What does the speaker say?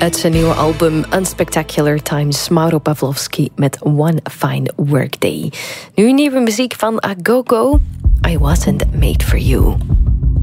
uit zijn nieuwe album Unspectacular Times. Mauro Pavlovsky met One Fine Workday. Nu nieuwe muziek van Agogo. I Wasn't Made For You.